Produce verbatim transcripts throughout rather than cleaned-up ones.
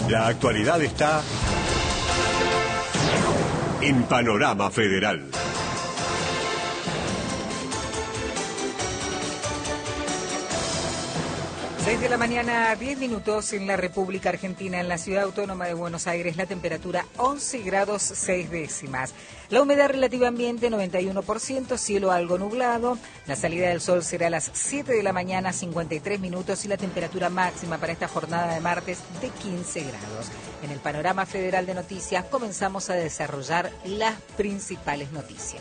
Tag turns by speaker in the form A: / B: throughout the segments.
A: La actualidad está en Panorama Federal.
B: seis de la mañana, diez minutos en la República Argentina, en la Ciudad Autónoma de Buenos Aires, la temperatura once grados seis décimas. La humedad relativa ambiente noventa y uno por ciento, cielo algo nublado. La salida del sol será a las siete de la mañana, cincuenta y tres minutos, y la temperatura máxima para esta jornada de martes de quince grados. En el Panorama Federal de Noticias comenzamos a desarrollar las principales noticias.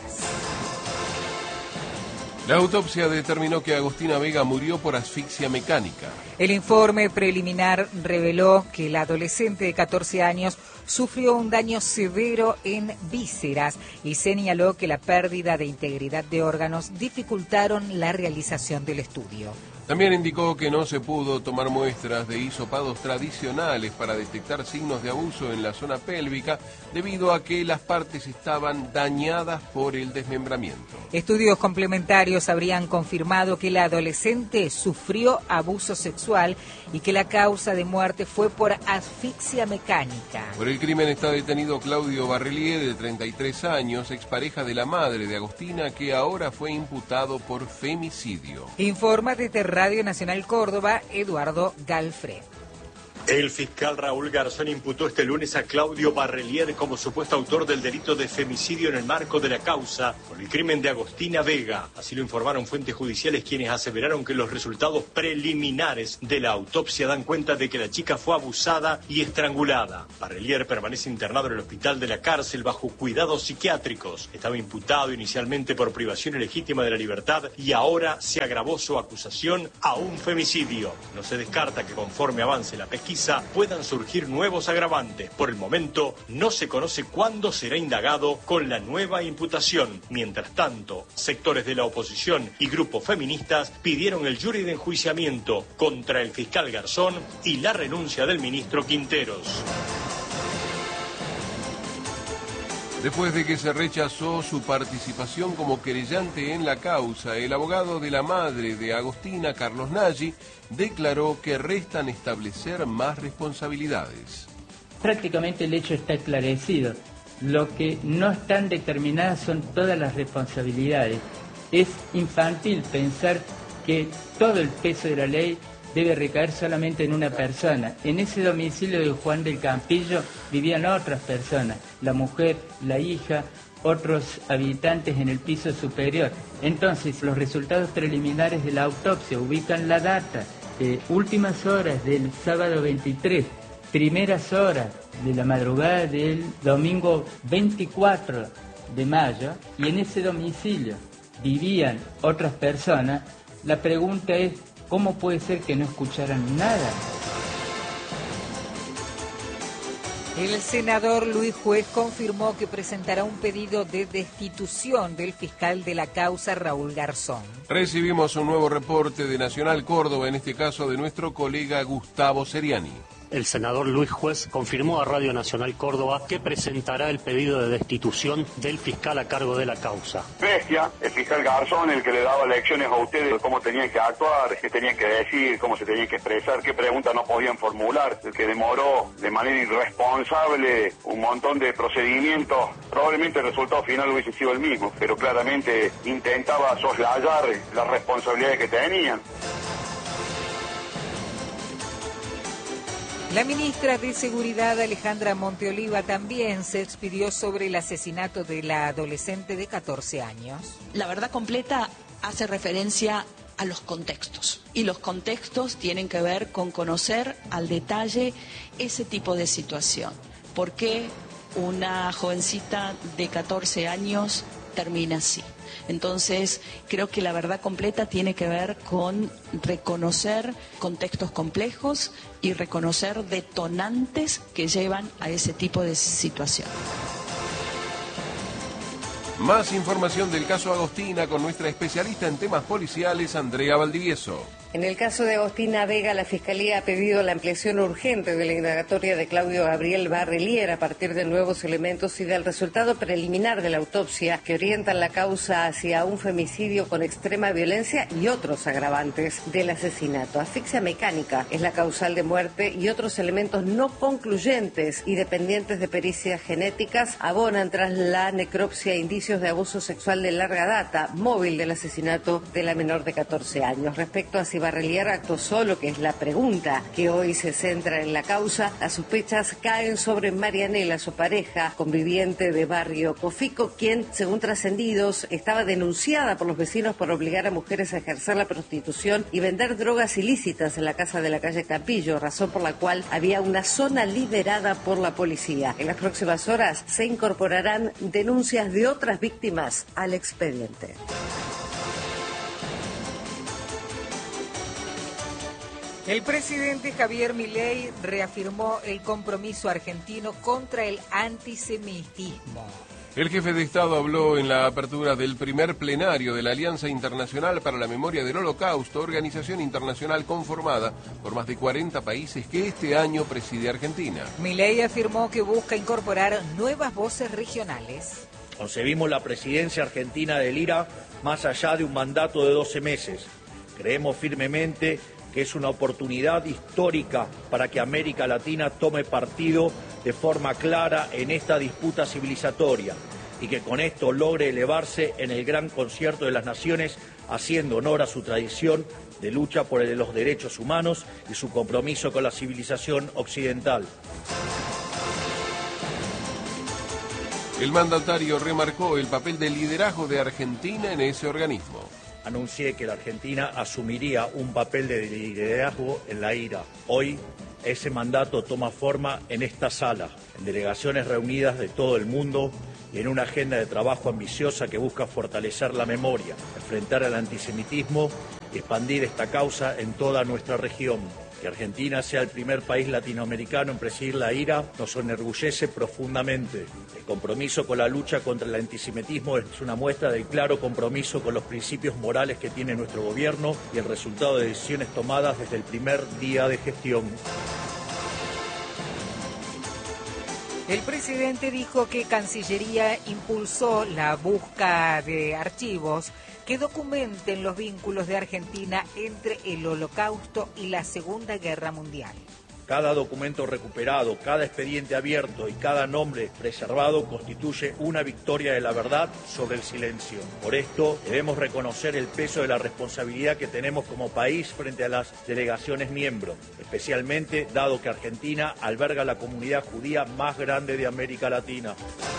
C: La autopsia determinó que Agostina Vega murió por asfixia mecánica.
B: El informe preliminar reveló que la adolescente de catorce años sufrió un daño severo en vísceras y señaló que la pérdida de integridad de órganos dificultaron la realización del estudio.
C: También indicó que no se pudo tomar muestras de hisopados tradicionales para detectar signos de abuso en la zona pélvica debido a que las partes estaban dañadas por el desmembramiento.
B: Estudios complementarios habrían confirmado que la adolescente sufrió abuso sexual y que la causa de muerte fue por asfixia mecánica.
C: Por el crimen está detenido Claudio Barrelier, de treinta y tres años, expareja de la madre de Agostina, que ahora fue imputado por femicidio.
B: Informa desde Radio Nacional Córdoba, Eduardo Galfré.
D: El fiscal Raúl Garzón imputó este lunes a Claudio Barrelier como supuesto autor del delito de femicidio en el marco de la causa por el crimen de Agostina Vega. Así lo informaron fuentes judiciales, quienes aseveraron que los resultados preliminares de la autopsia dan cuenta de que la chica fue abusada y estrangulada. Barrelier permanece internado en el hospital de la cárcel bajo cuidados psiquiátricos. Estaba imputado inicialmente por privación ilegítima de la libertad y ahora se agravó su acusación a un femicidio. No se descarta que conforme avance la pesquisa puedan surgir nuevos agravantes. Por el momento, no se conoce cuándo será indagado con la nueva imputación. Mientras tanto, sectores de la oposición y grupos feministas pidieron el jury de enjuiciamiento contra el fiscal Garzón y la renuncia del ministro Quinteros.
C: Después de que se rechazó su participación como querellante en la causa, el abogado de la madre de Agostina, Carlos Nagy, declaró que restan establecer más responsabilidades.
E: Prácticamente el hecho está esclarecido. Lo que no están determinadas son todas las responsabilidades. Es infantil pensar que todo el peso de la ley debe recaer solamente en una persona. En ese domicilio de Juan del Campillo vivían otras personas, la mujer, la hija, otros habitantes en el piso superior. Entonces, los resultados preliminares de la autopsia ubican la data, eh, últimas horas del sábado veintitrés, primeras horas de la madrugada del domingo veinticuatro de mayo, y en ese domicilio vivían otras personas. La pregunta es, ¿cómo puede ser que no escucharan nada?
B: El senador Luis Juez confirmó que presentará un pedido de destitución del fiscal de la causa, Raúl Garzón.
C: Recibimos un nuevo reporte de Nacional Córdoba, en este caso de nuestro colega Gustavo Seriani.
F: El senador Luis Juez confirmó a Radio Nacional Córdoba que presentará el pedido de destitución del fiscal a cargo de la causa.
G: Bestia, el fiscal Garzón, el que le daba lecciones a ustedes de cómo tenían que actuar, qué tenían que decir, cómo se tenían que expresar, qué preguntas no podían formular, el que demoró de manera irresponsable un montón de procedimientos. Probablemente el resultado final hubiese sido el mismo, pero claramente intentaba soslayar las responsabilidades que tenían.
B: La ministra de Seguridad, Alejandra Monteoliva, también se expidió sobre el asesinato de la adolescente de catorce años.
H: La verdad completa hace referencia a los contextos, y los contextos tienen que ver con conocer al detalle ese tipo de situación. ¿Por qué una jovencita de catorce años termina así? Entonces, creo que la verdad completa tiene que ver con reconocer contextos complejos y reconocer detonantes que llevan a ese tipo de situación.
C: Más información del caso Agostina con nuestra especialista en temas policiales, Andrea Valdivieso.
I: En el caso de Agostina Vega, la Fiscalía ha pedido la ampliación urgente de la indagatoria de Claudio Gabriel Barrelier a partir de nuevos elementos y del resultado preliminar de la autopsia que orientan la causa hacia un femicidio con extrema violencia y otros agravantes del asesinato. Asfixia mecánica es la causal de muerte y otros elementos no concluyentes y dependientes de pericias genéticas abonan tras la necropsia indicios de abuso sexual de larga data, móvil del asesinato de la menor de catorce años. Respecto a si Barrelier actuó solo, que es la pregunta que hoy se centra en la causa, las sospechas caen sobre Marianela, su pareja, conviviente de barrio Cofico, quien, según trascendidos, estaba denunciada por los vecinos por obligar a mujeres a ejercer la prostitución y vender drogas ilícitas en la casa de la calle Capillo, razón por la cual había una zona liberada por la policía. En las próximas horas se incorporarán denuncias de otras víctimas al expediente.
B: El presidente Javier Milei reafirmó el compromiso argentino contra el antisemitismo.
C: El jefe de Estado habló en la apertura del primer plenario de la Alianza Internacional para la Memoria del Holocausto, organización internacional conformada por más de cuarenta países que este año preside Argentina.
B: Milei afirmó que busca incorporar nuevas voces regionales.
J: Concebimos la presidencia argentina del I R A más allá de un mandato de doce meses. Creemos firmemente que es una oportunidad histórica para que América Latina tome partido de forma clara en esta disputa civilizatoria y que con esto logre elevarse en el gran concierto de las naciones, haciendo honor a su tradición de lucha por los derechos humanos y su compromiso con la civilización occidental.
C: El mandatario remarcó el papel de liderazgo de Argentina en ese organismo.
J: Anuncié que la Argentina asumiría un papel de liderazgo en la I R A. Hoy ese mandato toma forma en esta sala, en delegaciones reunidas de todo el mundo y en una agenda de trabajo ambiciosa que busca fortalecer la memoria, enfrentar el antisemitismo y expandir esta causa en toda nuestra región. Que Argentina sea el primer país latinoamericano en presidir la I R A nos enorgullece profundamente. El compromiso con la lucha contra el antisemitismo es una muestra del claro compromiso con los principios morales que tiene nuestro gobierno y el resultado de decisiones tomadas desde el primer día de gestión.
B: El presidente dijo que Cancillería impulsó la búsqueda de archivos que documenten los vínculos de Argentina entre el Holocausto y la Segunda Guerra Mundial.
J: Cada documento recuperado, cada expediente abierto y cada nombre preservado constituye una victoria de la verdad sobre el silencio. Por esto debemos reconocer el peso de la responsabilidad que tenemos como país frente a las delegaciones miembros, especialmente dado que Argentina alberga la comunidad judía más grande de América Latina.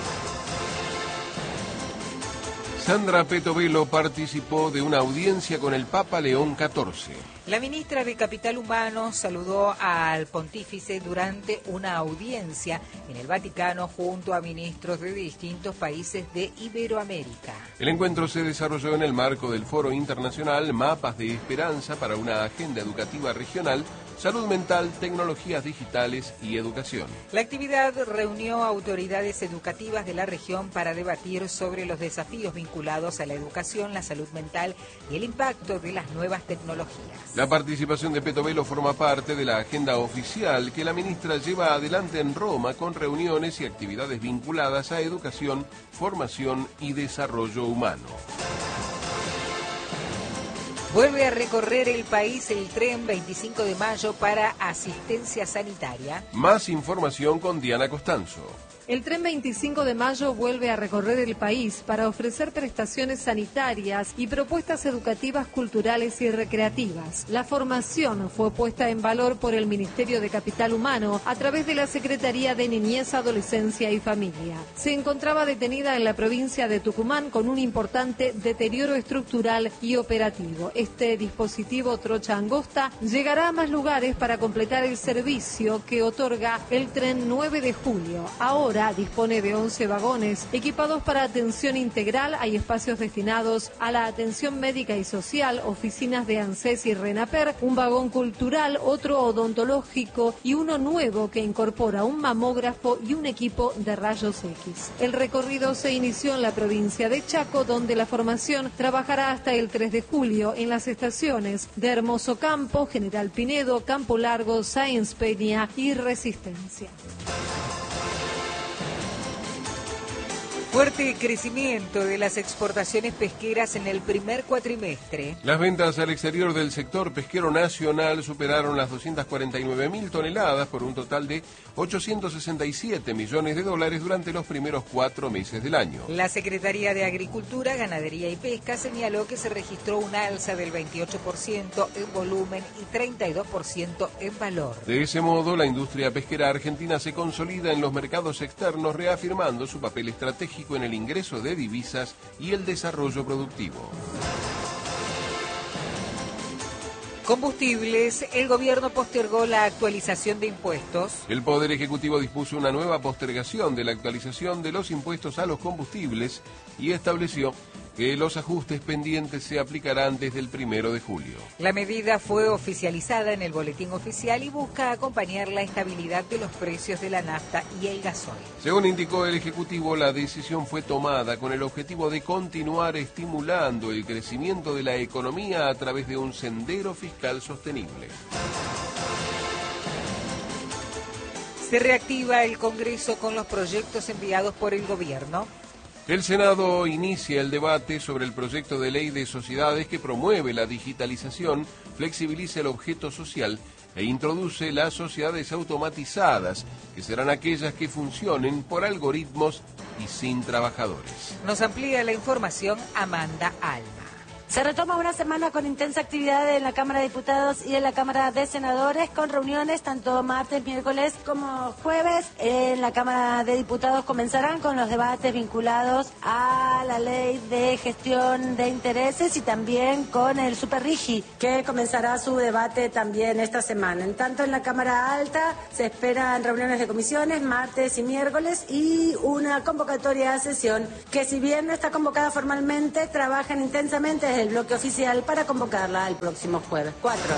C: Sandra Petovelo participó de una audiencia con el Papa León catorce.
B: La ministra de Capital Humano saludó al pontífice durante una audiencia en el Vaticano junto a ministros de distintos países de Iberoamérica.
C: El encuentro se desarrolló en el marco del Foro Internacional Mapas de Esperanza para una Agenda Educativa Regional, Salud Mental, Tecnologías Digitales y Educación.
B: La actividad reunió autoridades educativas de la región para debatir sobre los desafíos vinculados a la educación, la salud mental y el impacto de las nuevas tecnologías.
C: La participación de Petovelo forma parte de la agenda oficial que la ministra lleva adelante en Roma con reuniones y actividades vinculadas a educación, formación y desarrollo humano.
B: Vuelve a recorrer el país el tren veinticinco de mayo para asistencia sanitaria.
C: Más información con Diana Costanzo.
K: El tren veinticinco de mayo vuelve a recorrer el país para ofrecer prestaciones sanitarias y propuestas educativas, culturales y recreativas. La formación fue puesta en valor por el Ministerio de Capital Humano a través de la Secretaría de Niñez, Adolescencia y Familia. Se encontraba detenida en la provincia de Tucumán con un importante deterioro estructural y operativo. Este dispositivo trocha angosta llegará a más lugares para completar el servicio que otorga el tren nueve de julio. Ahora Zamora dispone de once vagones equipados para atención integral. Hay espacios destinados a la atención médica y social, oficinas de ANSES y RENAPER, un vagón cultural, otro odontológico y uno nuevo que incorpora un mamógrafo y un equipo de rayos X. El recorrido se inició en la provincia de Chaco, donde la formación trabajará hasta el tres de julio en las estaciones de Hermoso Campo, General Pinedo, Campo Largo, Sáenz Peña y Resistencia.
B: Fuerte crecimiento de las exportaciones pesqueras en el primer cuatrimestre.
C: Las ventas al exterior del sector pesquero nacional superaron las doscientas cuarenta y nueve mil toneladas por un total de ochocientos sesenta y siete millones de dólares durante los primeros cuatro meses del año.
B: La Secretaría de Agricultura, Ganadería y Pesca señaló que se registró una alza del veintiocho por ciento en volumen y treinta y dos por ciento en valor.
C: De ese modo, la industria pesquera argentina se consolida en los mercados externos, reafirmando su papel estratégico en el ingreso de divisas y el desarrollo productivo.
B: Combustibles, el gobierno postergó la actualización de impuestos.
C: El Poder Ejecutivo dispuso una nueva postergación de la actualización de los impuestos a los combustibles y estableció que los ajustes pendientes se aplicarán desde el primero de julio.
B: La medida fue oficializada en el boletín oficial y busca acompañar la estabilidad de los precios de la nafta y el gasoil.
C: Según indicó el Ejecutivo, la decisión fue tomada con el objetivo de continuar estimulando el crecimiento de la economía a través de un sendero fiscal sostenible.
B: Se reactiva el Congreso con los proyectos enviados por el gobierno.
C: El Senado inicia el debate sobre el proyecto de ley de sociedades que promueve la digitalización, flexibiliza el objeto social e introduce las sociedades automatizadas, que serán aquellas que funcionen por algoritmos y sin trabajadores.
B: Nos amplía la información Amanda Alma.
L: Se retoma una semana con intensa actividad en la Cámara de Diputados y en la Cámara de Senadores, con reuniones tanto martes, miércoles como jueves. En la Cámara de Diputados comenzarán con los debates vinculados a la ley de gestión de intereses y también con el Superrigi, que comenzará su debate también esta semana. En tanto, en la Cámara Alta se esperan reuniones de comisiones martes y miércoles y una convocatoria a sesión que, si bien no está convocada formalmente, trabajan intensamente el bloque oficial para convocarla el próximo jueves cuatro.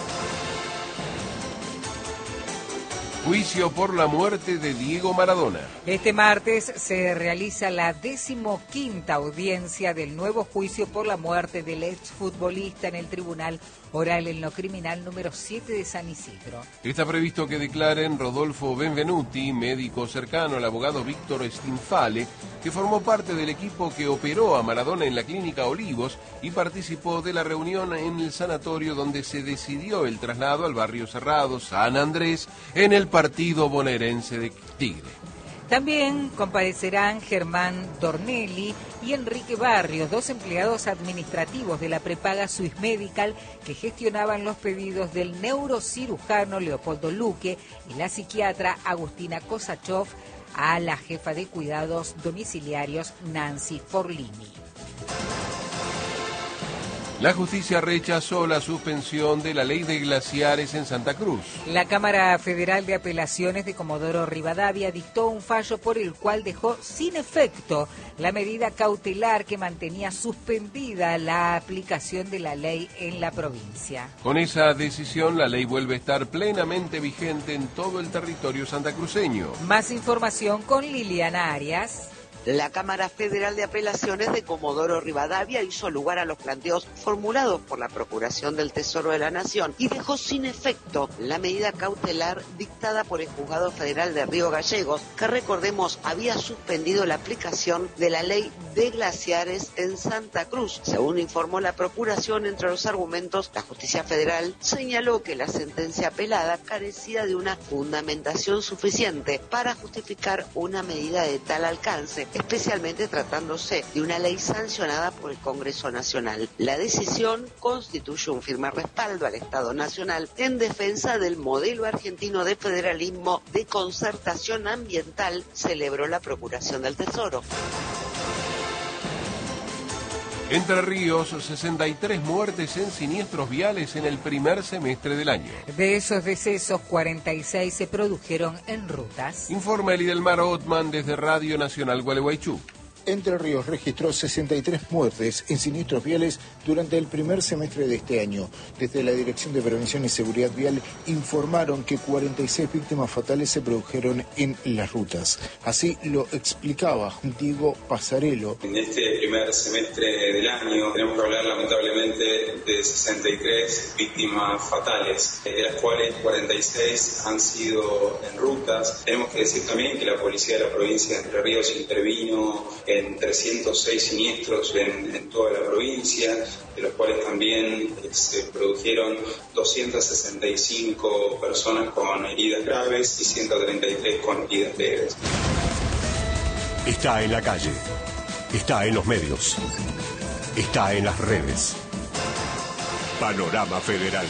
C: Juicio por la muerte de Diego Maradona.
B: Este martes se realiza la decimoquinta audiencia del nuevo juicio por la muerte del exfutbolista en el Tribunal Oral en lo Criminal número siete de San Isidro.
C: Está previsto que declaren Rodolfo Benvenuti, médico cercano al abogado Víctor Stinfale, que formó parte del equipo que operó a Maradona en la Clínica Olivos y participó de la reunión en el sanatorio donde se decidió el traslado al barrio cerrado San Andrés en el partido bonaerense de Tigre.
B: También comparecerán Germán Tornelli y Enrique Barrios, dos empleados administrativos de la prepaga Swiss Medical que gestionaban los pedidos del neurocirujano Leopoldo Luque y la psiquiatra Agustina Kosachov a la jefa de cuidados domiciliarios Nancy Forlini.
C: La justicia rechazó la suspensión de la ley de glaciares en Santa Cruz.
B: La Cámara Federal de Apelaciones de Comodoro Rivadavia dictó un fallo por el cual dejó sin efecto la medida cautelar que mantenía suspendida la aplicación de la ley en la provincia.
C: Con esa decisión, la ley vuelve a estar plenamente vigente en todo el territorio santacruceño.
B: Más información con Liliana Arias.
M: La Cámara Federal de Apelaciones de Comodoro Rivadavia hizo lugar a los planteos formulados por la Procuración del Tesoro de la Nación y dejó sin efecto la medida cautelar dictada por el Juzgado Federal de Río Gallegos, que, recordemos, había suspendido la aplicación de la ley de glaciares en Santa Cruz. Según informó la Procuración, entre los argumentos, la Justicia Federal señaló que la sentencia apelada carecía de una fundamentación suficiente para justificar una medida de tal alcance, especialmente tratándose de una ley sancionada por el Congreso Nacional. La decisión constituye un firme respaldo al Estado Nacional en defensa del modelo argentino de federalismo de concertación ambiental, celebró la Procuración del Tesoro.
C: Entre Ríos, sesenta y tres muertes en siniestros viales en el primer semestre del año.
B: De esos decesos, cuarenta y seis se produjeron en rutas.
C: Informa Elidelmar Otman desde Radio Nacional Gualeguaychú.
N: Entre Ríos registró sesenta y tres muertes en siniestros viales durante el primer semestre de este año. Desde la Dirección de Prevención y Seguridad Vial informaron que cuarenta y seis víctimas fatales se produjeron en las rutas. Así lo explicaba Diego Pasarello.
O: En este primer semestre del año tenemos que hablar lamentablemente de sesenta y tres víctimas fatales, de las cuales cuarenta y seis han sido en rutas. Tenemos que decir también que la Policía de la provincia de Entre Ríos intervino en trescientos seis siniestros en, en toda la provincia, de los cuales también se produjeron doscientas sesenta y cinco personas con heridas graves y ciento treinta y tres con heridas leves.
A: Está en la calle, está en los medios, está en las redes. Panorama Federal.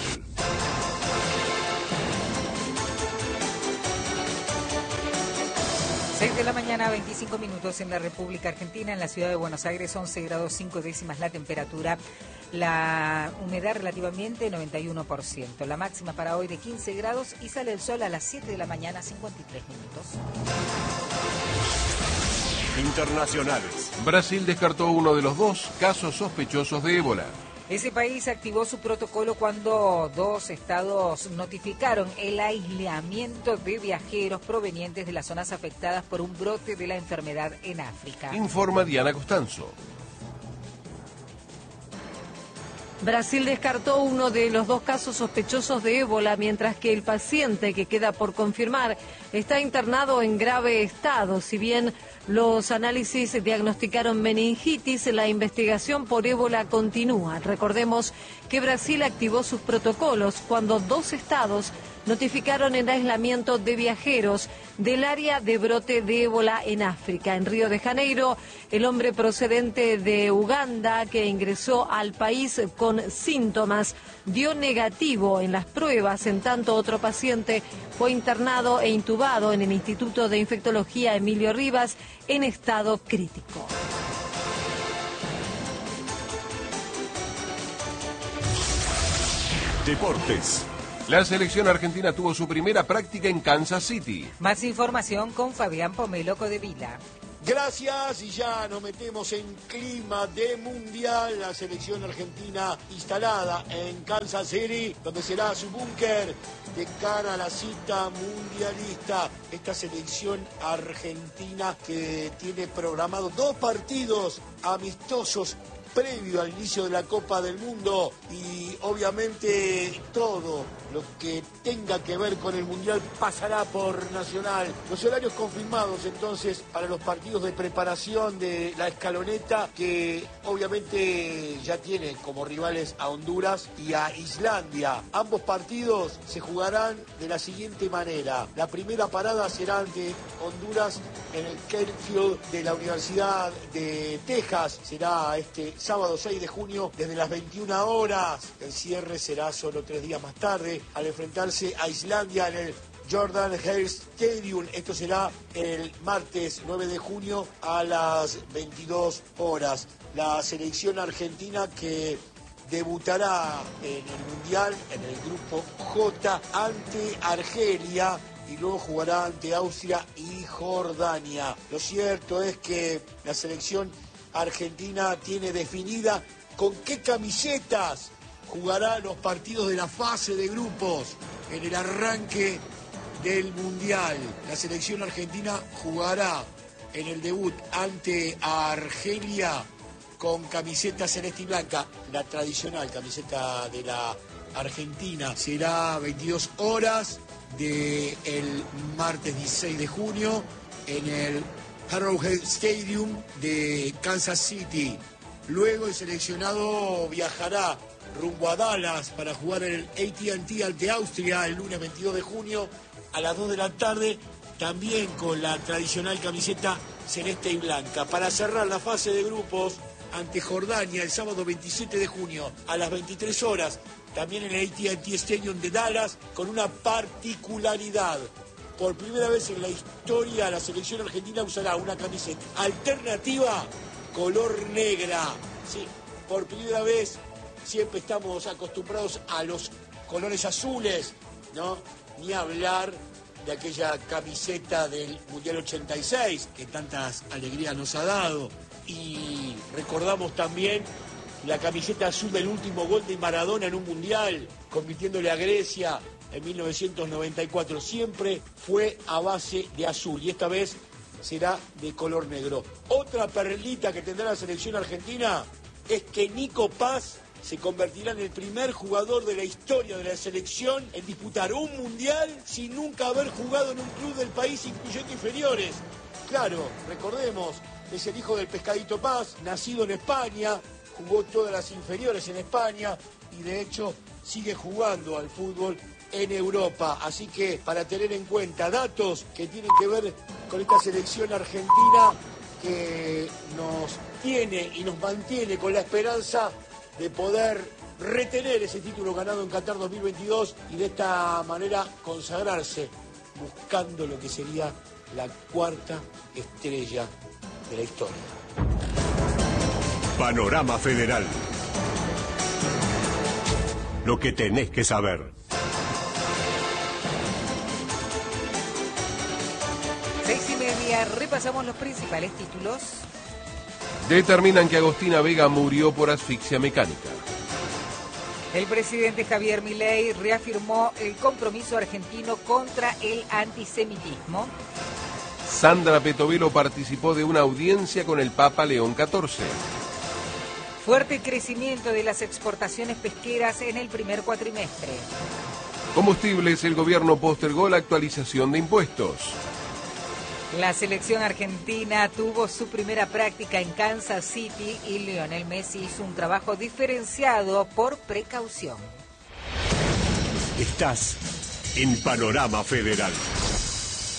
B: seis de la mañana, veinticinco minutos en la República Argentina, en la ciudad de Buenos Aires, once grados cinco décimas la temperatura, la humedad relativamente noventa y uno por ciento, la máxima para hoy de quince grados y sale el sol a las siete de la mañana, cincuenta y tres minutos.
A: Internacionales.
C: Brasil descartó uno de los dos casos sospechosos de ébola.
B: Ese país activó su protocolo cuando dos estados notificaron el aislamiento de viajeros provenientes de las zonas afectadas por un brote de la enfermedad en África.
C: Informa Diana Costanzo.
K: Brasil descartó uno de los dos casos sospechosos de ébola, mientras que el paciente que queda por confirmar está internado en grave estado. Si bien los análisis diagnosticaron meningitis, la investigación por ébola continúa. Recordemos que Brasil activó sus protocolos cuando dos estados notificaron el aislamiento de viajeros del área de brote de ébola en África. En Río de Janeiro, el hombre procedente de Uganda que ingresó al país con síntomas dio negativo en las pruebas, en tanto otro paciente fue internado e intubado en el Instituto de Infectología Emilio Rivas en estado crítico.
A: Deportes.
C: La selección argentina tuvo su primera práctica en Kansas City.
B: Más información con Fabián Pomeloco de Vila.
P: Gracias, y ya nos metemos en clima de mundial. La selección argentina instalada en Kansas City, donde será su búnker de cara a la cita mundialista. Esta selección argentina que tiene programado dos partidos amistosos previo al inicio de la Copa del Mundo, y obviamente todo lo que tenga que ver con el Mundial pasará por Nacional. Los horarios confirmados entonces para los partidos de preparación de la escaloneta, que obviamente ya tiene como rivales a Honduras y a Islandia. Ambos partidos se jugarán de la siguiente manera. La primera parada será ante Honduras en el Kentfield de la Universidad de Texas. Será este sábado seis de junio desde las veintiuna horas. El cierre será solo tres días más tarde, al enfrentarse a Islandia en el Jordan Hare Stadium. Esto será el martes nueve de junio a las veintidós horas. La selección argentina que debutará en el Mundial en el grupo J ante Argelia y luego jugará ante Austria y Jordania. Lo cierto es que la selección argentina tiene definida con qué camisetas jugará los partidos de la fase de grupos en el arranque del Mundial. La selección argentina jugará en el debut ante Argelia con camiseta celeste y blanca, la tradicional camiseta de la Argentina. Será veintidós horas del martes dieciséis de junio en el Arrowhead Stadium de Kansas City. Luego el seleccionado viajará rumbo a Dallas para jugar en el A T and T ante Austria el lunes veintidós de junio a las dos de la tarde, también con la tradicional camiseta celeste y blanca. Para cerrar la fase de grupos ante Jordania el sábado veintisiete de junio a las veintitrés horas, también en el A T and T Stadium de Dallas, con una particularidad. Por primera vez en la historia, la selección argentina usará una camiseta alternativa color negra. Sí, por primera vez. Siempre estamos acostumbrados a los colores azules, ¿no? Ni hablar de aquella camiseta del Mundial ochenta y seis, que tantas alegrías nos ha dado. Y recordamos también la camiseta azul del último gol de Maradona en un Mundial, convirtiéndole a Grecia en mil novecientos noventa y cuatro. Siempre fue a base de azul y esta vez será de color negro. Otra perlita que tendrá la selección argentina es que Nico Paz se convertirá en el primer jugador de la historia de la selección en disputar un mundial sin nunca haber jugado en un club del país, incluyendo inferiores. Claro, recordemos, es el hijo del Pescadito Paz, nacido en España, jugó todas las inferiores en España y de hecho sigue jugando al fútbol en Europa. Así que para tener en cuenta datos que tienen que ver con esta selección argentina que nos tiene y nos mantiene con la esperanza de poder retener ese título ganado en Qatar dos mil veintidós y de esta manera consagrarse buscando lo que sería la cuarta estrella de la historia.
A: Panorama Federal. Lo que tenés que saber.
B: Seis y media, repasamos los principales títulos.
C: Determinan que Agostina Vega murió por asfixia mecánica.
B: El presidente Javier Milei reafirmó el compromiso argentino contra el antisemitismo.
C: Sandra Petovelo participó de una audiencia con el Papa León catorce.
B: Fuerte crecimiento de las exportaciones pesqueras en el primer cuatrimestre.
C: Combustibles, el gobierno postergó la actualización de impuestos.
B: La selección argentina tuvo su primera práctica en Kansas City y Lionel Messi hizo un trabajo diferenciado por precaución.
A: Estás en Panorama Federal.